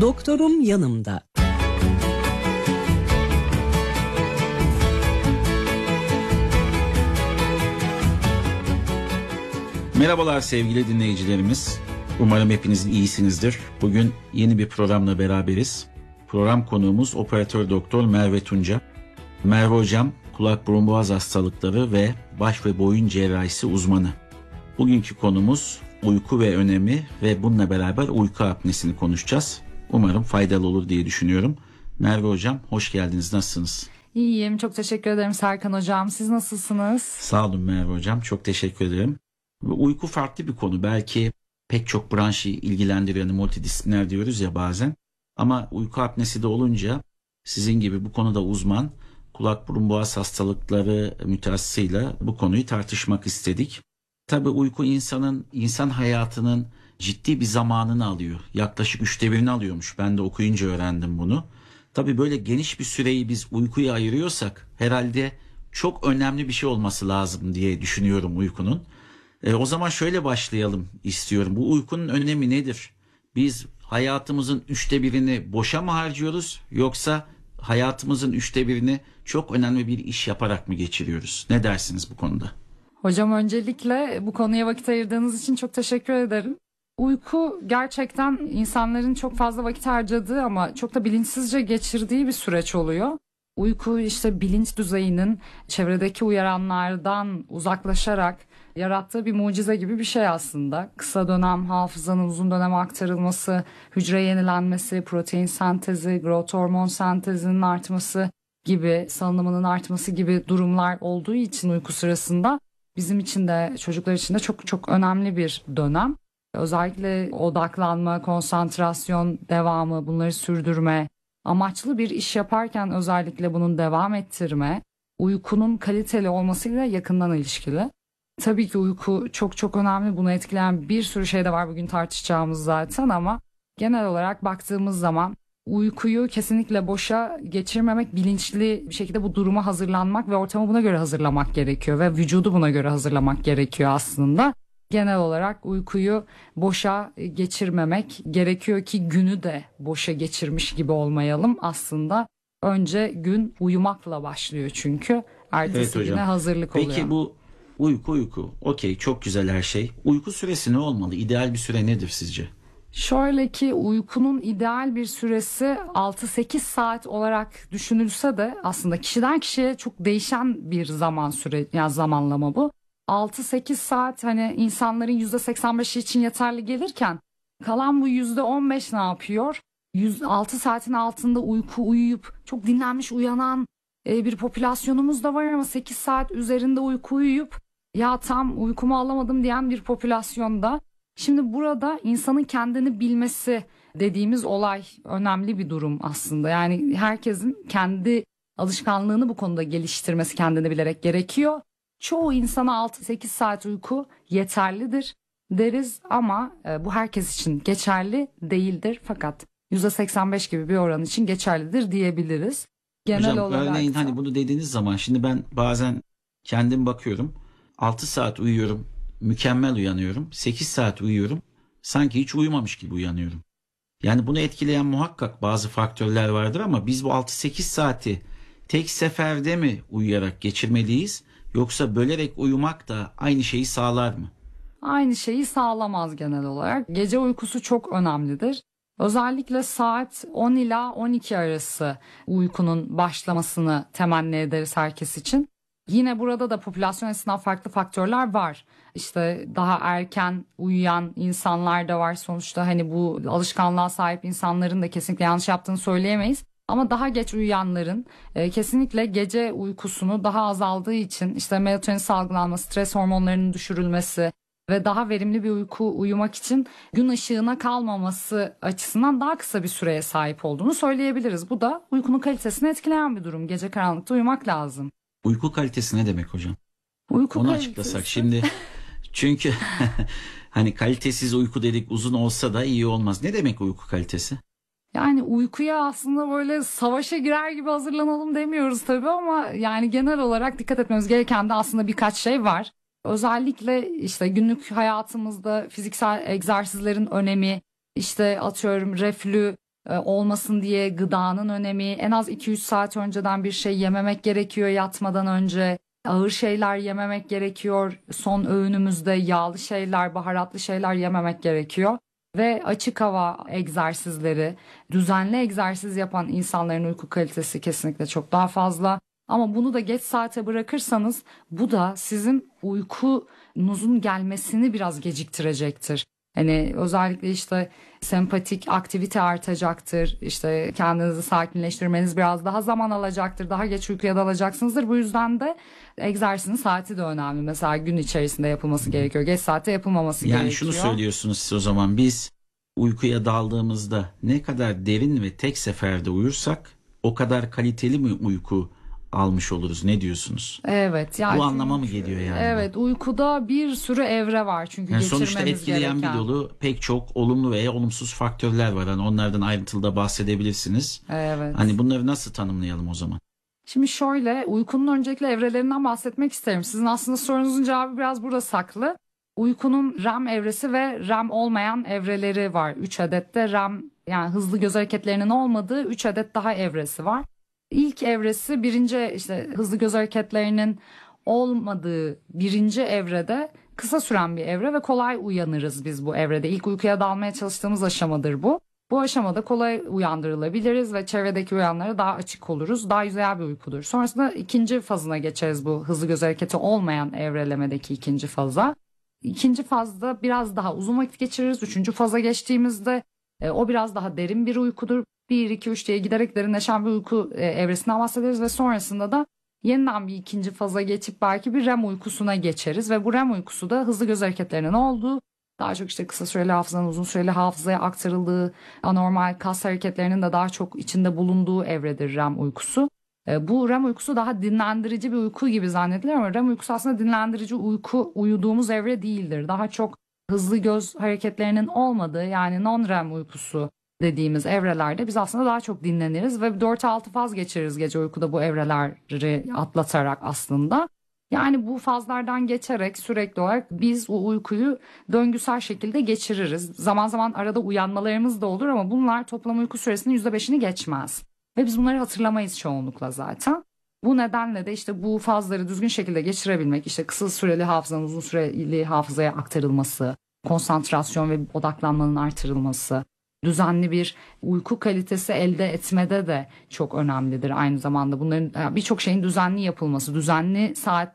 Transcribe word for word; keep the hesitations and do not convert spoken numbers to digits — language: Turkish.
Doktorum yanımda. Merhabalar sevgili dinleyicilerimiz. Umarım hepiniz iyisinizdir. Bugün yeni bir programla beraberiz. Program konuğumuz operatör doktor Merve Tunca. Merve hocam kulak burun boğaz hastalıkları ve baş ve boyun cerrahisi uzmanı. Bugünkü konumuz uyku ve önemi ve bununla beraber uyku apnesini konuşacağız. Umarım faydalı olur diye düşünüyorum. Merve hocam hoş geldiniz. Nasılsınız? İyiyim. Çok teşekkür ederim Serkan hocam. Siz nasılsınız? Sağ olun Merve hocam. Çok teşekkür ederim. Uyku farklı bir konu. Belki pek çok branşı ilgilendiriyor. Yani multidisipliner diyoruz ya bazen. Ama uyku apnesi de olunca sizin gibi bu konuda uzman, kulak burun boğaz hastalıkları mütehassısıyla bu konuyu tartışmak istedik. Tabii uyku insanın, insan hayatının ciddi bir zamanını alıyor. Yaklaşık üçte birini alıyormuş. Ben de okuyunca öğrendim bunu. Tabii böyle geniş bir süreyi biz uykuya ayırıyorsak herhalde çok önemli bir şey olması lazım diye düşünüyorum uykunun. E, o zaman şöyle başlayalım istiyorum. Bu uykunun önemi nedir? Biz hayatımızın üçte birini boşa mı harcıyoruz yoksa hayatımızın üçte birini çok önemli bir iş yaparak mı geçiriyoruz? Ne dersiniz bu konuda? Hocam öncelikle bu konuya vakit ayırdığınız için çok teşekkür ederim. Uyku gerçekten insanların çok fazla vakit harcadığı ama çok da bilinçsizce geçirdiği bir süreç oluyor. Uyku işte bilinç düzeyinin çevredeki uyaranlardan uzaklaşarak yarattığı bir mucize gibi bir şey aslında. Kısa dönem hafızanın uzun döneme aktarılması, hücre yenilenmesi, protein sentezi, growth hormon sentezinin artması gibi, salınımının artması gibi durumlar olduğu için uyku sırasında bizim için de çocuklar için de çok çok önemli bir dönem. Özellikle odaklanma, konsantrasyon, devamı, bunları sürdürme, amaçlı bir iş yaparken özellikle bunun devam ettirme, uykunun kaliteli olmasıyla yakından ilişkili. Tabii ki uyku çok çok önemli. Bunu etkileyen bir sürü şey de var bugün tartışacağımız zaten ama genel olarak baktığımız zaman uykuyu kesinlikle boşa geçirmemek, bilinçli bir şekilde bu duruma hazırlanmak ve ortamı buna göre hazırlamak gerekiyor ve vücudu buna göre hazırlamak gerekiyor aslında. Genel olarak uykuyu boşa geçirmemek gerekiyor ki günü de boşa geçirmiş gibi olmayalım. Aslında önce gün uyumakla başlıyor çünkü ertesi Evet güne hazırlık Peki, oluyor. Peki bu uyku uyku okey, çok güzel her şey. Uyku süresi ne olmalı? İdeal bir süre nedir sizce? Şöyle ki uykunun ideal bir süresi altı sekiz saat olarak düşünülse de aslında kişiden kişiye çok değişen bir zaman süre, yani zamanlama bu. altı sekiz saat hani insanların yüzde seksen beşi için yeterli gelirken kalan bu yüzde on beş ne yapıyor? altı saatin altında uyku uyuyup çok dinlenmiş uyanan bir popülasyonumuz da var ama sekiz saat üzerinde uyku uyuyup ya tam uykumu alamadım diyen bir popülasyonda. Şimdi burada insanın kendini bilmesi dediğimiz olay önemli bir durum aslında. Yani herkesin kendi alışkanlığını bu konuda geliştirmesi, kendini bilerek gerekiyor. Çoğu insana altı sekiz saat uyku yeterlidir deriz ama bu herkes için geçerli değildir. Fakat yüzde seksen beş gibi bir oran için geçerlidir diyebiliriz. Genel Hocam olarak örneğin da... hani bunu dediğiniz zaman şimdi ben bazen kendim bakıyorum, altı saat uyuyorum, mükemmel uyanıyorum, sekiz saat uyuyorum, sanki hiç uyumamış gibi uyanıyorum. Yani bunu etkileyen muhakkak bazı faktörler vardır ama biz bu altı sekiz saati tek seferde mi uyuyarak geçirmeliyiz yoksa bölerek uyumak da aynı şeyi sağlar mı? Aynı şeyi sağlamaz genel olarak. Gece uykusu çok önemlidir. Özellikle saat on ila on iki arası uykunun başlamasını temenni ederiz herkes için. Yine burada da popülasyon açısından farklı faktörler var. İşte daha erken uyuyan insanlar da var. Sonuçta hani bu alışkanlığa sahip insanların da kesinlikle yanlış yaptığını söyleyemeyiz. Ama daha geç uyuyanların e, kesinlikle gece uykusunu daha azaldığı için işte melatonin salgılanması, stres hormonlarının düşürülmesi ve daha verimli bir uyku uyumak için gün ışığına kalmaması açısından daha kısa bir süreye sahip olduğunu söyleyebiliriz. Bu da uykunun kalitesini etkileyen bir durum. Gece karanlıkta uyumak lazım. Uyku kalitesi ne demek hocam? Uyku Onu kalitesi. açıklasak şimdi çünkü hani kalitesiz uyku dedik, uzun olsa da iyi olmaz. Ne demek uyku kalitesi? Yani uykuya aslında böyle savaşa girer gibi hazırlanalım demiyoruz tabii ama yani genel olarak dikkat etmemiz gereken de aslında birkaç şey var. Özellikle işte günlük hayatımızda fiziksel egzersizlerin önemi, işte atıyorum reflü e, olmasın diye gıdanın önemi, en az iki üç saat önceden bir şey yememek gerekiyor yatmadan önce. Ağır şeyler yememek gerekiyor. Son öğünümüzde yağlı şeyler, baharatlı şeyler yememek gerekiyor. Ve açık hava egzersizleri, düzenli egzersiz yapan insanların uyku kalitesi kesinlikle çok daha fazla. Ama bunu da geç saate bırakırsanız bu da sizin uykunuzun gelmesini biraz geciktirecektir. Hani özellikle işte sempatik aktivite artacaktır. İşte kendinizi sakinleştirmeniz biraz daha zaman alacaktır. Daha geç uykuya dalacaksınızdır. Bu yüzden de egzersizin saati de önemli. Mesela gün içerisinde yapılması gerekiyor. Geç saatte yapılmaması Yani gerekiyor. şunu söylüyorsunuz siz o zaman, biz uykuya daldığımızda ne kadar derin ve tek seferde uyursak o kadar kaliteli mi uyku almış oluruz, ne diyorsunuz? Evet. Yani Bu anlama mı geliyor yani? Evet, uykuda bir sürü evre var çünkü Yani geçirmemiz sonuçta etkileyen gereken. bir dolu pek çok olumlu veya olumsuz faktörler var. Hani onlardan ayrıntılı da bahsedebilirsiniz. Evet. Hani bunları nasıl tanımlayalım o zaman? Şimdi şöyle, uykunun öncelikle evrelerinden bahsetmek isterim. Sizin aslında sorunuzun cevabı biraz burada saklı. Uykunun R E M evresi ve R E M olmayan evreleri var. üç adet de R E M, yani hızlı göz hareketlerinin olmadığı üç adet daha evresi var. İlk evresi birinci, işte hızlı göz hareketlerinin olmadığı birinci evrede kısa süren bir evre ve kolay uyanırız biz bu evrede. İlk uykuya dalmaya çalıştığımız aşamadır bu. Bu aşamada kolay uyandırılabiliriz ve çevredeki uyanlara daha açık oluruz. Daha güzel bir uykudur. Sonrasında ikinci fazına geçeriz, bu hızlı göz hareketi olmayan evrelemedeki ikinci faza. İkinci fazda biraz daha uzun vakit geçiririz. Üçüncü faza geçtiğimizde e, o biraz daha derin bir uykudur. bir, iki, üç diye giderek derinleşen bir uyku e, evresinden bahsederiz ve sonrasında da yeniden bir ikinci faza geçip belki bir R E M uykusuna geçeriz. Ve bu R E M uykusu da hızlı göz hareketlerinin olduğu, daha çok işte kısa süreli hafızanın uzun süreli hafızaya aktarıldığı, anormal kas hareketlerinin de daha çok içinde bulunduğu evredir R E M uykusu. E, bu R E M uykusu daha dinlendirici bir uyku gibi zannedilir ama R E M uykusu aslında dinlendirici uyku, uyuduğumuz evre değildir. Daha çok hızlı göz hareketlerinin olmadığı, yani non-R E M uykusu dediğimiz evrelerde biz aslında daha çok dinleniriz ve dört altı faz geçiririz gece uykuda bu evreleri atlatarak aslında. Yani bu fazlardan geçerek sürekli olarak biz o uykuyu döngüsel şekilde geçiririz. Zaman zaman arada uyanmalarımız da olur ama bunlar toplam uyku süresinin yüzde beşini geçmez. Ve biz bunları hatırlamayız çoğunlukla zaten. Bu nedenle de işte bu fazları düzgün şekilde geçirebilmek, işte kısa süreli hafızanın uzun süreli hafızaya aktarılması, konsantrasyon ve odaklanmanın artırılması, düzenli bir uyku kalitesi elde etmede de çok önemlidir aynı zamanda. Bunların birçok şeyin düzenli yapılması, düzenli saat